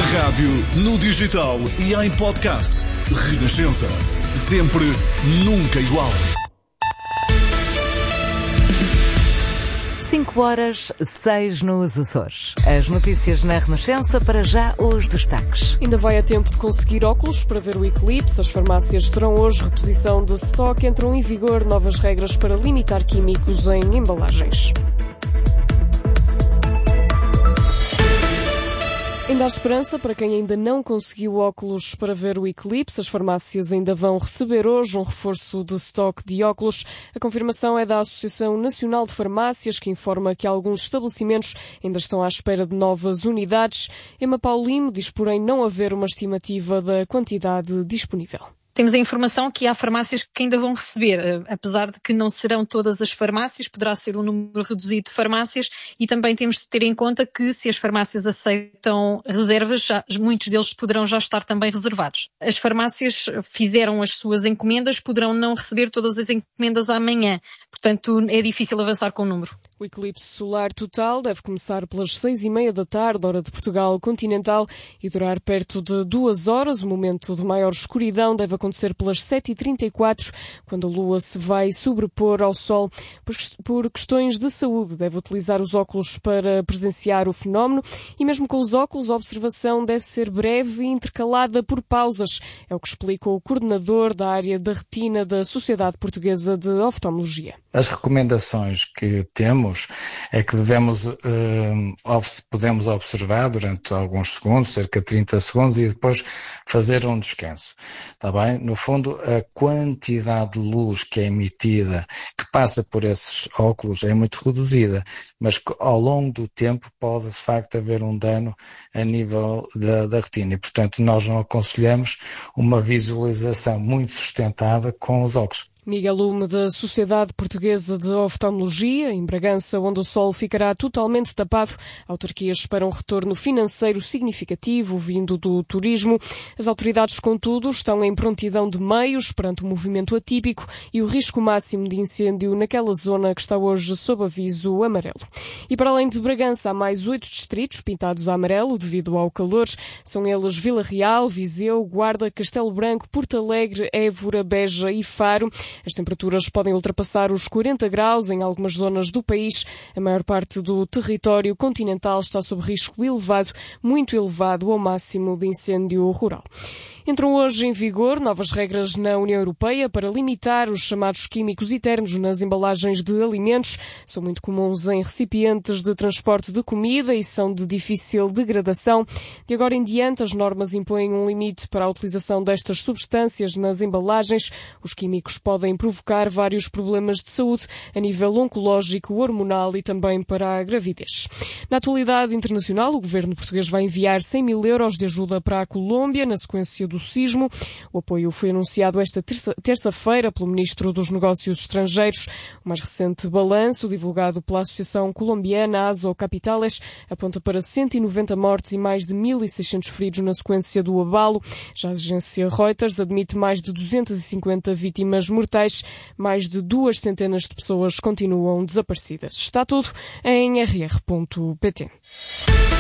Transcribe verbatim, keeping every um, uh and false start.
rádio, no digital e em podcast. Renascença. Sempre, nunca igual. cinco horas, seis nos Açores. As notícias na Renascença, para já os destaques. Ainda vai a tempo de conseguir óculos para ver o eclipse. As farmácias terão hoje reposição de estoque. Entram em vigor novas regras para limitar químicos em embalagens. Ainda há esperança para quem ainda não conseguiu óculos para ver o eclipse. As farmácias ainda vão receber hoje um reforço de estoque de óculos. A confirmação é da Associação Nacional de Farmácias, que informa que alguns estabelecimentos ainda estão à espera de novas unidades. Emma Paulino diz, porém, não haver uma estimativa da quantidade disponível. Temos a informação que há farmácias que ainda vão receber, apesar de que não serão todas as farmácias, poderá ser um número reduzido de farmácias, e também temos de ter em conta que se as farmácias aceitam reservas, já, muitos deles poderão já estar também reservados. As farmácias fizeram as suas encomendas, poderão não receber todas as encomendas amanhã, portanto é difícil avançar com o número. O eclipse solar total deve começar pelas seis e meia da tarde, hora de Portugal continental, e durar perto de duas horas. O momento de maior escuridão deve acontecer pelas sete e trinta e quatro, quando a lua se vai sobrepor ao sol. Por questões de saúde, deve utilizar os óculos para presenciar o fenómeno, e mesmo com os óculos, a observação deve ser breve e intercalada por pausas. É o que explica o coordenador da área da retina da Sociedade Portuguesa de Oftalmologia. As recomendações que temos é que devemos, uh, podemos observar durante alguns segundos, cerca de trinta segundos, e depois fazer um descanso. Está bem? No fundo, a quantidade de luz que é emitida, que passa por esses óculos, é muito reduzida, mas que ao longo do tempo pode de facto haver um dano a nível da, da retina, e portanto nós não aconselhamos uma visualização muito sustentada com os óculos. Miguel Lume, da Sociedade Portuguesa de Oftalmologia, em Bragança, onde o sol ficará totalmente tapado. Autarquias esperam um retorno financeiro significativo vindo do turismo. As autoridades, contudo, estão em prontidão de meios perante o movimento atípico e o risco máximo de incêndio naquela zona que está hoje sob aviso amarelo. E para além de Bragança, há mais oito distritos pintados a amarelo devido ao calor. São eles Vila Real, Viseu, Guarda, Castelo Branco, Porto Alegre, Évora, Beja e Faro. As temperaturas podem ultrapassar os quarenta graus em algumas zonas do país. A maior parte do território continental está sob risco elevado, muito elevado, ao máximo de incêndio rural. Entram hoje em vigor novas regras na União Europeia para limitar os chamados químicos eternos nas embalagens de alimentos. São muito comuns em recipientes de transporte de comida e são de difícil degradação. De agora em diante, as normas impõem um limite para a utilização destas substâncias nas embalagens. Os químicos podem provocar vários problemas de saúde a nível oncológico, hormonal e também para a gravidez. Na atualidade internacional, o governo português vai enviar cem mil euros de ajuda para a Colômbia na sequência do sismo. O apoio foi anunciado esta terça, terça-feira pelo Ministro dos Negócios Estrangeiros. O mais recente balanço, divulgado pela Associação Colombiana Aso Capitales, aponta para cento e noventa mortes e mais de mil e seiscentos feridos na sequência do abalo. Já a agência Reuters admite mais de duzentas e cinquenta vítimas mortais. Mais de duas centenas de pessoas continuam desaparecidas. Está tudo em r r ponto p t.